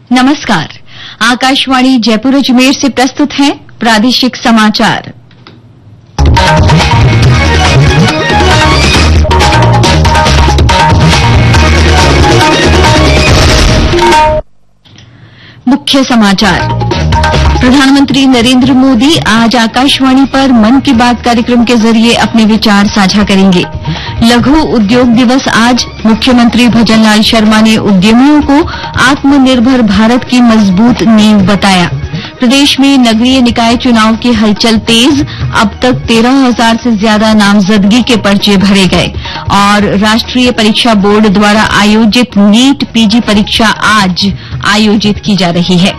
नमस्कार। आकाशवाणी जयपुर अजमेर से प्रस्तुत हैं प्रादेशिक समाचार। मुख्य समाचार। प्रधानमंत्री नरेंद्र मोदी आज आकाशवाणी पर मन की बात कार्यक्रम के जरिए अपने विचार साझा करेंगे। लघु उद्योग दिवस आज मुख्यमंत्री भजनलाल शर्मा ने उद्यमियों को आत्मनिर्भर भारत की मजबूत नींव बताया। प्रदेश में नगरीय निकाय चुनाव की हलचल तेज, अब तक 13,000 से ज्यादा नामजदगी के पर्चे भरे गए और राष्ट्रीय परीक्षा बोर्ड द्वारा आयोजित नीट पीजी परीक्षा आज आयोजित की जा रही है।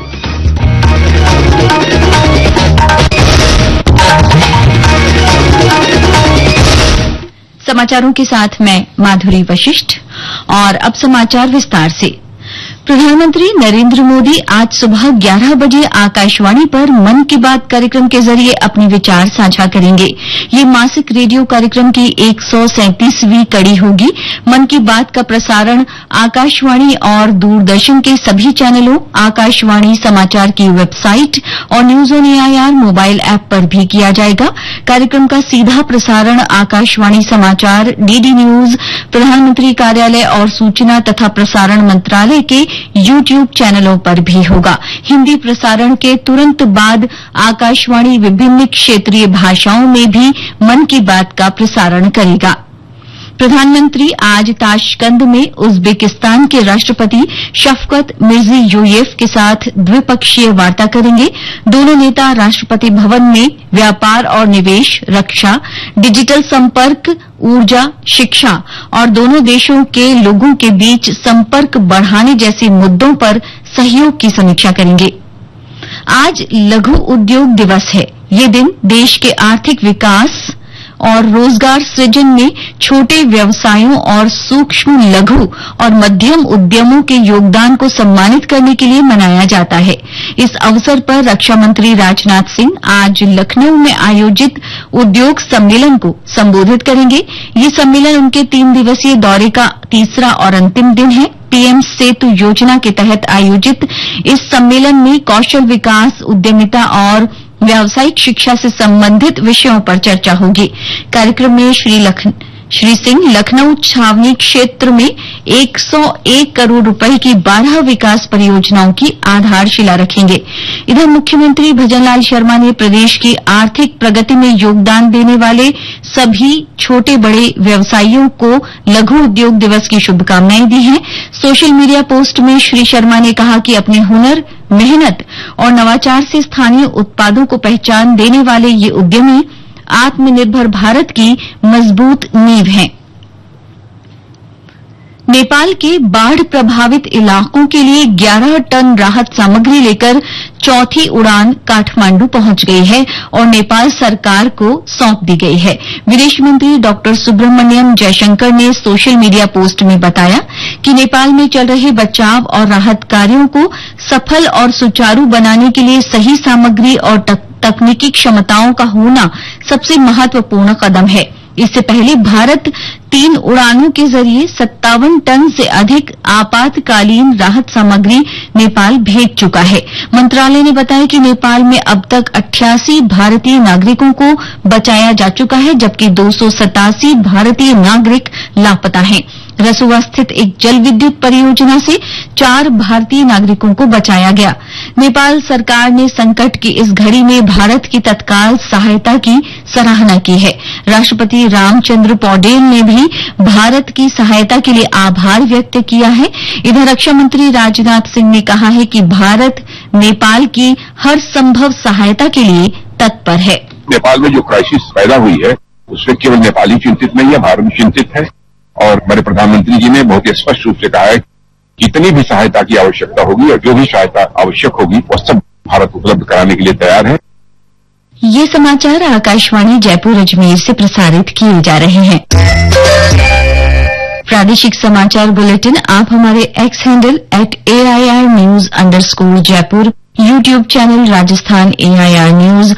समाचारों के साथ मैं माधुरी वशिष्ठ और अब समाचार विस्तार से। प्रधानमंत्री नरेंद्र मोदी आज सुबह 11 बजे आकाशवाणी पर मन की बात कार्यक्रम के जरिए अपने विचार साझा करेंगे। ये मासिक रेडियो कार्यक्रम की 137वीं कड़ी होगी। मन की बात का प्रसारण आकाशवाणी और दूरदर्शन के सभी चैनलों, आकाशवाणी समाचार की वेबसाइट और news on AIR mobile app पर भी किया जाएगा। कार्यक्रम का सीधा प्रसारण आकाशवाणी समाचार, डीडी न्यूज, प्रधानमंत्री कार्यालय और सूचना तथा प्रसारण मंत्रालय के यूट्यूब चैनलों पर भी होगा। हिंदी प्रसारण के तुरंत बाद आकाशवाणी विभिन्न क्षेत्रीय भाषाओं में भी मन की बात का प्रसारण करेगा। प्रधानमंत्री आज ताशकंद में उज्बेकिस्तान के राष्ट्रपति शफकत मिर्जियोयेव के साथ द्विपक्षीय वार्ता करेंगे। दोनों नेता राष्ट्रपति भवन में व्यापार और निवेश, रक्षा, डिजिटल संपर्क, ऊर्जा, शिक्षा और दोनों देशों के लोगों के बीच संपर्क बढ़ाने जैसे मुद्दों पर सहयोग की समीक्षा करेंगे। आज लघु उद्योग दिवस है। ये दिन देश के आर्थिक विकास और रोजगार सृजन में छोटे व्यवसायों और सूक्ष्म, लघु और मध्यम उद्यमों के योगदान को सम्मानित करने के लिए मनाया जाता है। इस अवसर पर रक्षा मंत्री राजनाथ सिंह आज लखनऊ में आयोजित उद्योग सम्मेलन को संबोधित करेंगे। ये सम्मेलन उनके 3 दिवसीय दौरे का तीसरा और अंतिम दिन है। पीएम सेतु योजना के तहत आयोजित इस सम्मेलन में कौशल विकास, उद्यमिता और व्यावसायिक शिक्षा से संबंधित विषयों पर चर्चा होगी। कार्यक्रम में श्री सिंह लखनऊ छावनी क्षेत्र में 101 करोड़ रुपए की 12 विकास परियोजनाओं की आधारशिला रखेंगे। इधर मुख्यमंत्री भजनलाल शर्मा ने प्रदेश की आर्थिक प्रगति में योगदान देने वाले सभी छोटे बड़े व्यवसायियों को लघु उद्योग दिवस की शुभकामनाएं दी हैं। सोशल मीडिया पोस्ट में श्री शर्मा ने कहा कि अपने हुनर, मेहनत और नवाचार से स्थानीय उत्पादों को पहचान देने वाले ये उद्यमी आत्मनिर्भर भारत की मजबूत नींव हैं। नेपाल के बाढ़ प्रभावित इलाकों के लिए 11 टन राहत सामग्री लेकर चौथी उड़ान काठमांडू पहुंच गई है और नेपाल सरकार को सौंप दी गई है। विदेश मंत्री डॉक्टर सुब्रमण्यम जयशंकर ने सोशल मीडिया पोस्ट में बताया कि नेपाल में चल रहे बचाव और राहत कार्यों को सफल और सुचारू बनाने के लिए सही सामग्री और तकनीकी क्षमताओं का होना सबसे महत्वपूर्ण कदम है। इससे पहले भारत 3 उड़ानों के जरिए 57 टन से अधिक आपातकालीन राहत सामग्री नेपाल भेज चुका है। मंत्रालय ने बताया कि नेपाल में अब तक 88 भारतीय नागरिकों को बचाया जा चुका है, जबकि 287 भारतीय नागरिक लापता हैं। रसुआ स्थित एक जल विद्युत परियोजना से 4 भारतीय नागरिकों को बचाया गया। नेपाल सरकार ने संकट की इस घड़ी में भारत की तत्काल सहायता की सराहना की है। राष्ट्रपति रामचंद्र पौडेल ने भी भारत की सहायता के लिए आभार व्यक्त किया है। इधर रक्षा मंत्री राजनाथ सिंह ने कहा है कि भारत नेपाल की हर संभव सहायता के लिए तत्पर है। नेपाल में जो क्राइसिस पैदा हुई है उसमें केवल नेपाली चिंतित नहीं है, भारत भी चिंतित है और हमारे प्रधानमंत्री जी ने बहुत ही स्पष्ट रूप से कहा है कि जितनी भी सहायता की आवश्यकता होगी और जो भी सहायता आवश्यक होगी वो सब भारत उपलब्ध कराने के लिए तैयार है। ये समाचार आकाशवाणी जयपुर अजमेर से प्रसारित किए जा रहे हैं। प्रादेशिक समाचार बुलेटिन आप हमारे x handle @AIR News_जयपुर, YouTube channel Rajasthan AIR news